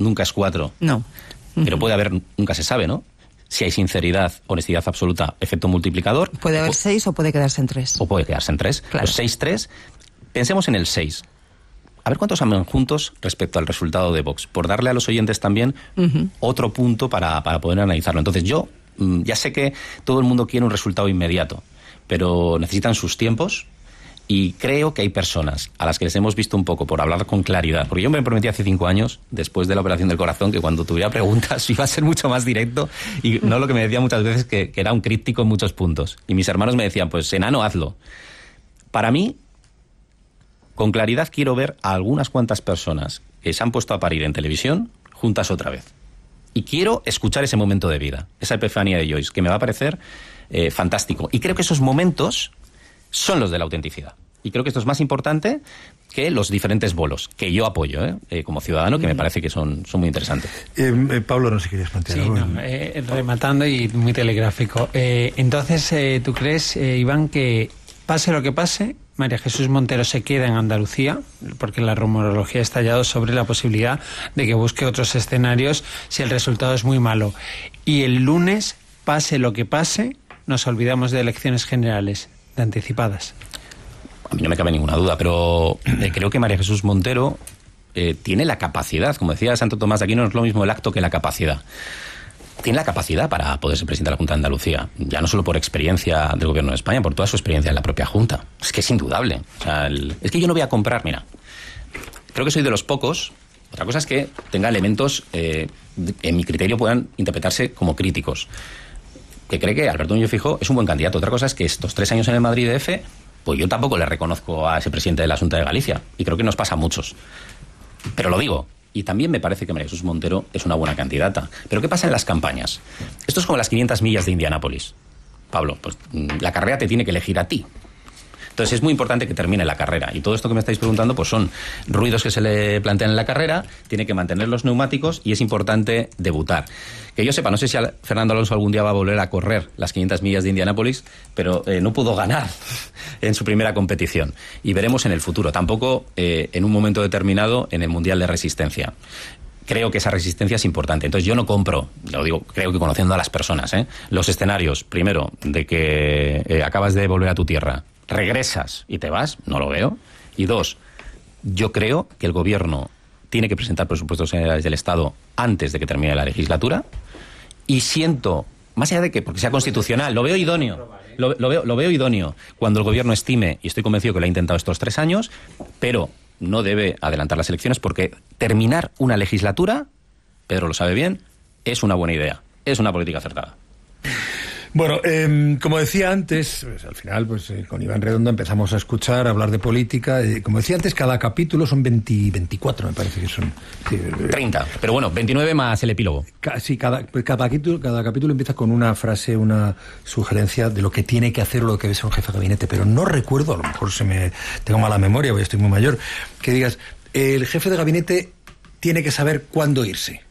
nunca es 4. No. Pero puede haber, nunca se sabe, ¿no? Si hay sinceridad, honestidad absoluta, efecto multiplicador. Puede haber 6 o puede quedarse en 3. O puede quedarse en 3. Claro. Los 6-3. Pensemos en el 6. A ver cuántos andan juntos respecto al resultado de Vox, por darle a los oyentes también otro punto para poder analizarlo. Entonces yo ya sé que todo el mundo quiere un resultado inmediato, pero necesitan sus tiempos y creo que hay personas a las que les hemos visto un poco por hablar con claridad, porque yo me prometí hace 5 años, después de la operación del corazón, que cuando tuviera preguntas iba a ser mucho más directo y no lo que me decía muchas veces que era un críptico en muchos puntos. Y mis hermanos me decían, pues enano, hazlo. Para mí, con claridad quiero ver a algunas cuantas personas que se han puesto a parir en televisión juntas otra vez. Y quiero escuchar ese momento de vida, esa epifanía de Joyce, que me va a parecer fantástico. Y creo que esos momentos son los de la autenticidad. Y creo que esto es más importante que los diferentes bolos, que yo apoyo como ciudadano, que me parece que son muy interesantes. Pablo, no sé si querías plantear algo. Rematando y muy telegráfico. Entonces, ¿tú crees, Iván, que pase lo que pase, María Jesús Montero se queda en Andalucía, porque la rumorología ha estallado sobre la posibilidad de que busque otros escenarios si el resultado es muy malo? Y el lunes, pase lo que pase, nos olvidamos de elecciones generales, de anticipadas. A mí no me cabe ninguna duda, pero creo que María Jesús Montero tiene la capacidad, como decía Santo Tomás de Aquino, no es lo mismo el acto que la capacidad. Tiene la capacidad para poder ser presidente de la Junta de Andalucía, ya no solo por experiencia del Gobierno de España, por toda su experiencia en la propia Junta. Es que es indudable. O sea, es que yo no voy a comprar, mira, creo que soy de los pocos, otra cosa es que tenga elementos, en mi criterio, puedan interpretarse como críticos, que cree que Alberto Núñez Feijóo es un buen candidato. Otra cosa es que estos 3 años en el Madrid DF, pues yo tampoco le reconozco a ese presidente de la Junta de Galicia, y creo que nos pasa a muchos. Pero lo digo. Y también me parece que María Jesús Montero es una buena candidata. Pero ¿qué pasa en las campañas? Esto es como las 500 millas de Indianápolis. Pablo, pues la carrera te tiene que elegir a ti. Entonces es muy importante que termine la carrera. Y todo esto que me estáis preguntando pues son ruidos que se le plantean en la carrera, tiene que mantener los neumáticos y es importante debutar. Que yo sepa, no sé si Fernando Alonso algún día va a volver a correr las 500 millas de Indianápolis, pero no pudo ganar en su primera competición. Y veremos en el futuro. Tampoco en un momento determinado en el Mundial de Resistencia. Creo que esa resistencia es importante. Entonces yo no compro, lo digo, creo que conociendo a las personas, los escenarios, primero, de que acabas de volver a tu tierra, regresas y te vas, no lo veo. Y 2, yo creo que el gobierno tiene que presentar presupuestos generales del Estado antes de que termine la legislatura. Y siento, más allá de que porque sea constitucional, lo veo idóneo. Lo veo idóneo cuando el gobierno estime, y estoy convencido que lo ha intentado estos 3 años, pero no debe adelantar las elecciones porque terminar una legislatura, Pedro lo sabe bien, es una buena idea, es una política acertada. Bueno, como decía antes, pues, al final pues con Iván Redondo empezamos a escuchar, a hablar de política. Como decía antes, cada capítulo son 24, me parece que son. Sí, 30, pero bueno, 29 más el epílogo. Sí, cada capítulo empieza con una frase, una sugerencia de lo que tiene que hacer o lo que debe ser un jefe de gabinete, pero no recuerdo, a lo mejor tengo mala memoria, porque estoy muy mayor, que digas, el jefe de gabinete tiene que saber cuándo irse.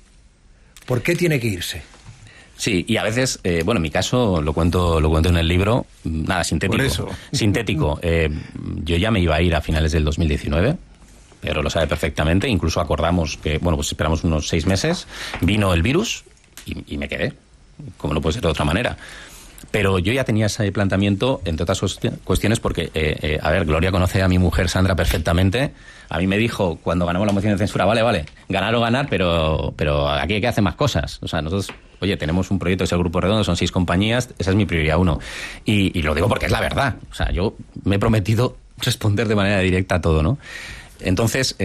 ¿Por qué tiene que irse? Sí, y a veces, bueno, en mi caso, lo cuento en el libro, nada, sintético. Por eso. Sintético. Yo ya me iba a ir a finales del 2019, pero lo sabe perfectamente, incluso acordamos que, bueno, pues esperamos unos 6 meses, vino el virus y me quedé, como no puede ser de otra manera. Pero yo ya tenía ese planteamiento, entre otras cuestiones, porque, a ver, Gloria conoce a mi mujer Sandra perfectamente. A mí me dijo, cuando ganamos la moción de censura, vale, ganar o ganar, pero aquí hay que hacer más cosas. O sea, nosotros, oye, tenemos un proyecto, es el Grupo Redondo, son 6 compañías, esa es mi prioridad 1. Y lo digo porque es la verdad. O sea, yo me he prometido responder de manera directa a todo, ¿no? Entonces,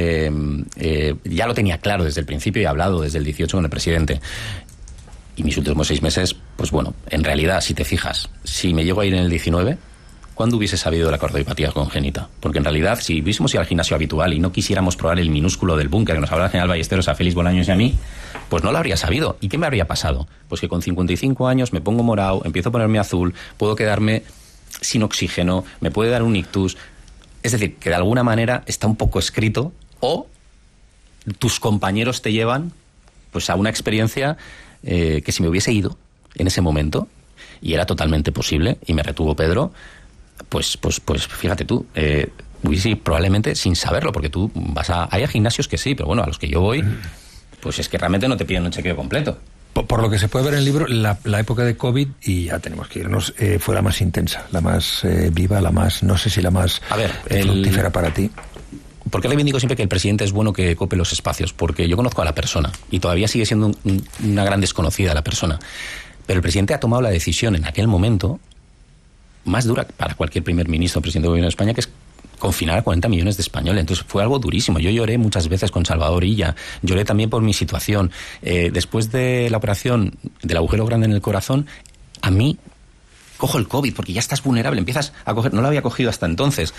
ya lo tenía claro desde el principio y he hablado desde el 18 con el presidente. Y mis últimos 6 meses, pues bueno, en realidad, si te fijas, si me llego a ir en el 19, ¿cuándo hubiese sabido la cardiopatía congénita? Porque en realidad, si hubiésemos ido al gimnasio habitual y no quisiéramos probar el minúsculo del búnker que nos hablaba el general Ballesteros, a Félix Bolaños y a mí, pues no lo habría sabido. ¿Y qué me habría pasado? Pues que con 55 años me pongo morado, empiezo a ponerme azul, puedo quedarme sin oxígeno, me puede dar un ictus. Es decir, que de alguna manera está un poco escrito, o tus compañeros te llevan pues a una experiencia que si me hubiese ido en ese momento, y era totalmente posible, y me retuvo Pedro, pues fíjate tú, hubiese probablemente sin saberlo, porque tú vas hay gimnasios que sí, pero bueno, a los que yo voy, pues es que realmente no te piden un chequeo completo. Por lo que se puede ver en el libro, la época de COVID, y ya tenemos que irnos, fue la más intensa, la más viva, la más, no sé si la más fructífera para ti. ¿Por qué reivindico siempre que el presidente es bueno que cope los espacios? Porque yo conozco a la persona y todavía sigue siendo una gran desconocida la persona. Pero el presidente ha tomado la decisión en aquel momento más dura para cualquier primer ministro o presidente del gobierno de España, que es confinar a 40 millones de españoles. Entonces fue algo durísimo. Yo lloré muchas veces con Salvador Illa, lloré también por mi situación. Después de la operación del agujero grande en el corazón, a mí cojo el COVID porque ya estás vulnerable, empiezas a coger, no lo había cogido hasta entonces.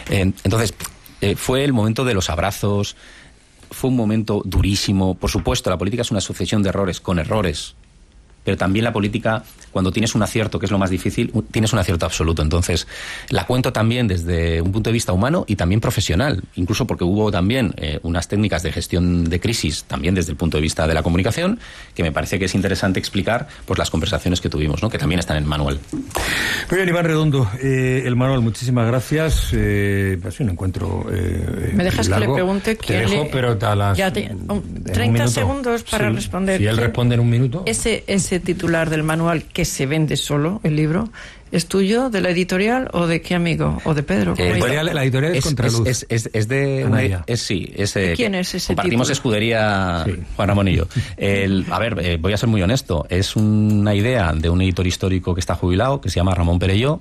Fue el momento de los abrazos, fue un momento durísimo. Por supuesto, la política es una sucesión de errores con errores, pero también la política, cuando tienes un acierto, que es lo más difícil, tienes un acierto absoluto. Entonces, la cuento también desde un punto de vista humano y también profesional, incluso porque hubo también unas técnicas de gestión de crisis, también desde el punto de vista de la comunicación, que me parece que es interesante explicar pues las conversaciones que tuvimos, ¿no? Que también están en el manual. Muy bien, Iván Redondo, el manual, muchísimas gracias. Ha sido un encuentro ¿Me dejas largo. que le pregunte Te dejo, pero a las... Ya 30 segundos para responder. Si él responde en un minuto... Ese titular del manual que se vende solo, el libro, ¿es tuyo, de la editorial o de qué amigo? ¿O de Pedro? La editorial es Contraluz. Es de... ¿Quién es ese compartimos título? escudería, sí. Juan Ramón y yo. Voy a ser muy honesto. Es una idea de un editor histórico que está jubilado, que se llama Ramón Perelló,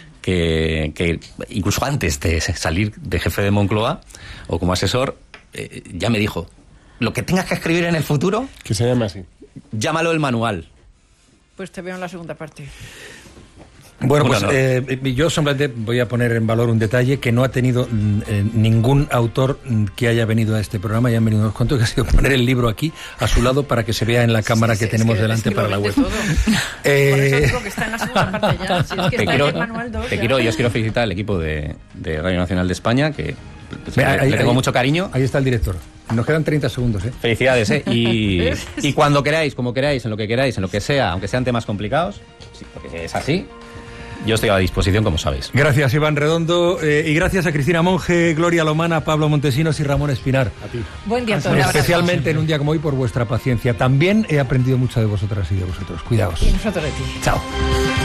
que incluso antes de salir de jefe de Moncloa o como asesor, ya me dijo, lo que tengas que escribir en el futuro... Que se llame así. Llámalo el manual. Pues te veo en la segunda parte. Bueno, pues yo simplemente voy a poner en valor un detalle que no ha tenido ningún autor que haya venido a este programa, ya han venido unos cuantos, que ha sido poner el libro aquí a su lado para que se vea en la cámara que tenemos delante para la web. Por eso digo que está en la segunda parte ya. Si es que está en el manual 2, yo os quiero felicitar al equipo de Radio Nacional de España, que le tengo mucho cariño. Ahí está el director. Nos quedan 30 segundos, ¿eh? Felicidades, ¿eh? Y cuando queráis, como queráis, en lo que sea, aunque sean temas complicados, sí, porque es así, yo estoy a disposición, como sabéis. Gracias, Iván Redondo, y gracias a Cristina Monge, Gloria Lomana, Pablo Montesinos y Ramón Espinar. A ti. Buen día a todos. Especialmente en un día como hoy por vuestra paciencia. También he aprendido mucho de vosotras y de vosotros. Cuidaos. Y nosotros de ti. Chao.